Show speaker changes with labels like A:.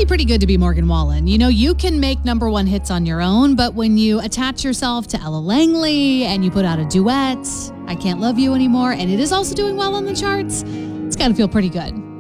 A: be pretty good to be Morgan Wallen. You know, you can make number one hits on your own, but when you attach yourself to Ella Langley and you put out a duet, I Can't Love You Anymore, and it is also doing well on the charts, it's got to feel pretty good.